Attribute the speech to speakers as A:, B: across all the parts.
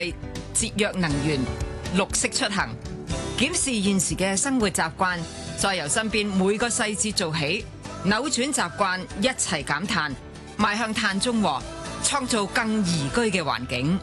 A: 節約能源、綠色出行，檢視現時嘅生活習慣，再由身邊每個細節做起，扭轉習慣，一齊減碳，邁向碳中和，創造更宜居嘅環境。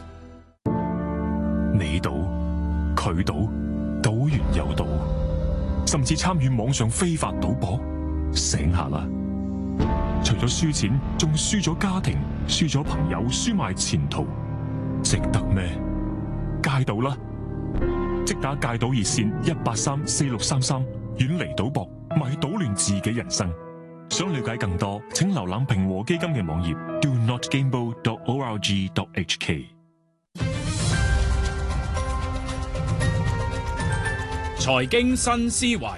B: 你賭，佢賭，賭完又賭，甚至參與網上非法賭博，醒下啦！除咗輸錢，仲輸咗家庭，輸咗朋友，輸埋前途，值得咩？戒賭啦！即打戒賭熱線1834633，遠離賭博，咪搗亂自己人生。想了解更多，請瀏覽平和基金嘅網頁 donotgamble.org.hk。
C: 財經新思維，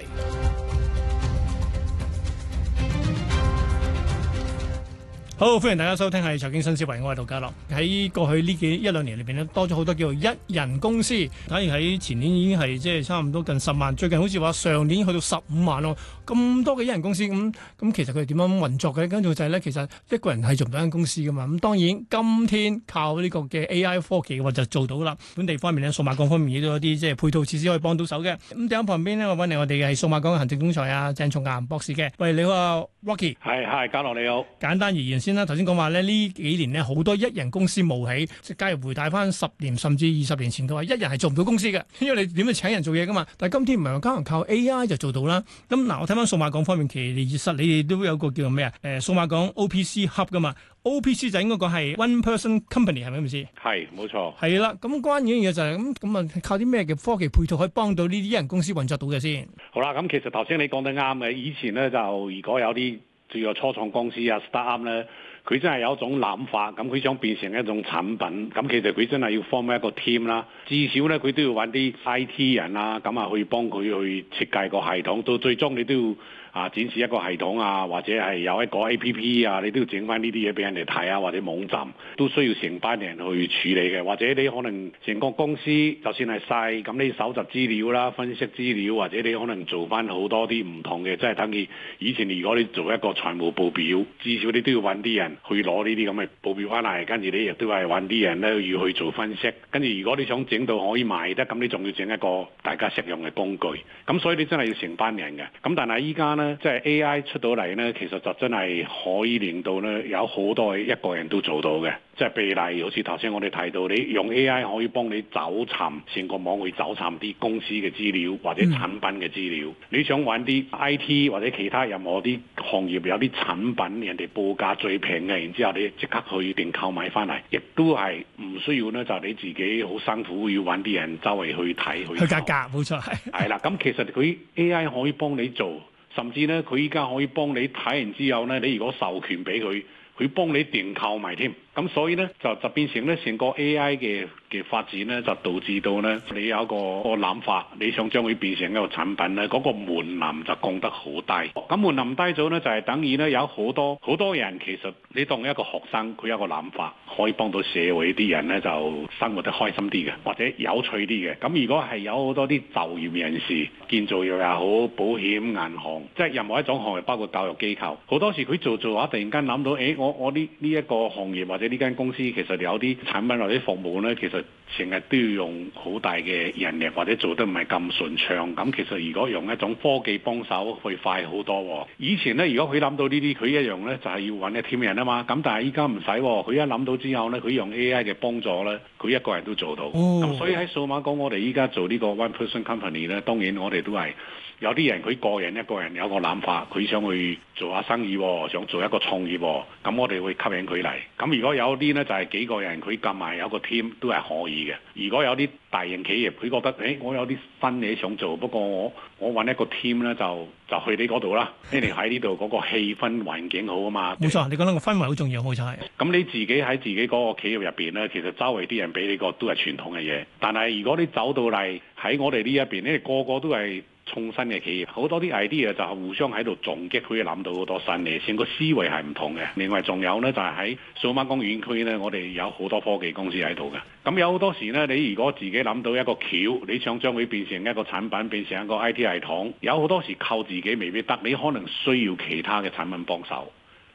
C: 好，歡迎大家收聽係財經新思維，我係杜家樂。喺過去呢一兩年裏邊咧，多咗好多叫做一人公司。假如喺前年已經係即係差唔多近10萬，最近好似話上年去到15萬咯。咁多嘅一人公司，咁其實佢哋點樣運作嘅？跟住就係咧，其實一個人係做唔到間公司噶嘛。咁當然今天靠呢個嘅 AI 科技嘅話就做到啦。本地方面咧，數碼港方面亦都有啲即係配套設施可以幫到手嘅。咁第一旁邊呢，我揾嚟我哋係數碼港嘅行政總裁啊鄭松岩博士嘅。喂，你好啊 Rocky。
D: 係，嘉樂你好。
C: 簡單而言先啦，頭先講話咧呢幾年呢，好多一人公司冒起，即係假如回帶翻10年甚至20年前嘅話，一人係做唔到公司嘅，因為你點去請人做嘢噶嘛。但係今天唔係話可能靠 AI 就做到啦。咁嗱，我睇翻數碼港方面，其實你哋都有個叫做咩啊？數碼港 OPC Hub 噶嘛 ，OPC 就應該講係 One Person Company 係咪咁意思？
D: 係，冇錯。係
C: 啦，咁關鍵嘅嘢就係咁啊，靠啲咩嘅科技配套可以幫到呢啲一人公司運作到嘅先？
D: 好啦，咁其實頭先你講得啱嘅，以前咧就如果有啲叫做初創公司啊 startup 咧。佢真係有一種諗法，咁佢想變成一種產品，咁其實佢真係要 form 一個 team 啦，至少咧佢都要揾啲 IT 人啦，咁啊去幫佢去設計個系統，到最終你都要展示一個系統啊，或者係有一個 APP 啊，你都要整翻呢啲嘢俾人哋睇啊，或者網站都需要成班人去處理嘅，或者你可能成個公司就算係細，咁你搜集資料啦、分析資料，或者你可能做翻好多啲唔同嘅，即係等於以前如果你做一個財務報表，至少你都要揾啲人去攞呢啲咁嘅報表翻嚟，跟住你亦都係揾啲人咧要去做分析，跟住如果你想整到可以賣得，咁你仲要整一個大家實用嘅工具，咁所以你真係要成班人嘅。咁但係依家呢，即係 AI 出到嚟呢，其實就真係可以令到呢有好多一個人都做到嘅。即係譬如例如好似頭先我哋提到，你用 AI 可以幫你找尋成個網去找尋啲公司嘅資料或者產品嘅資料。你想揾啲 IT 或者其他任何啲行業有啲產品人哋報價最平嘅，然之後你即刻去訂購買翻嚟，亦都係唔需要呢，就你自己好辛苦要揾啲人周圍去睇去
C: 格價，冇錯
D: 係啦。咁其實佢 AI 可以幫你做，甚至呢，佢依家可以幫你睇完之後呢，你如果授權俾佢，佢幫你訂購埋添。咁所以呢，就變成呢成個 AI 嘅發展呢，就導致到呢，你有一個諗法，你想將佢變成一個產品呢，嗰個門檻就降得好低。咁門檻低咗呢，就係等於呢，有好多人其實你當一個學生，佢有一個諗法，可以幫到社會啲人呢，就生活得開心啲嘅，或者有趣啲嘅。咁如果係有好多啲就業人士，建造業又好，保險、銀行，即係任何一種行業，包括教育機構，好多時佢做下，突然間諗到，我呢一個行業或者呢間公司其實有啲產品或者服務呢，其實成日都要用好大嘅人力，或者做得唔係咁順暢。咁其實如果用一種科技幫手，會快好多。以前呢，如果佢諗到呢啲，佢一樣呢就係要揾一 team 人啊嘛。咁但係依家唔使，佢一諗到之後呢，佢用 AI 嘅幫助呢，佢一個人都做到。咁所以喺數碼港，我哋依家做呢個 One Person Company 呢，當然我哋都係有啲人佢一個人有個諗法，佢想去做下生意，想做一個創業，咁我哋會吸引佢嚟。咁如果有啲呢，就係幾個人，佢夾埋有個 team 都係可以嘅。如果有啲大型企業，佢覺得我有啲新嘢想做，不過我揾一個 team 呢，就去你嗰度啦。你哋喺呢度嗰個氣氛環境好啊嘛。
C: 冇錯，你講到個氛圍好重要，冇錯係。
D: 咁你自己喺自己嗰個企業入邊呢，其實周圍啲人俾你個都係傳統嘅嘢。但係如果你走到嚟喺我哋呢一邊，你哋個個都係創新嘅企業，好多啲 idea 就係互相喺度撞擊，可以諗到好多新嘢，成個思維係唔同嘅。另外仲有呢，就係喺數碼港園區呢，我哋有好多科技公司喺度嘅。咁有好多時呢，你如果自己諗到一個橋，你想將佢變成一個產品，變成一個 IT 系統，有好多時靠自己未必得，你可能需要其他嘅產品幫手。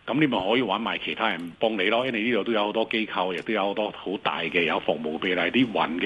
D: 咁你咪可以揾埋其他人幫你咯，因為呢度都有好多機構，亦都有好多好大嘅有服務，譬如啲雲嘅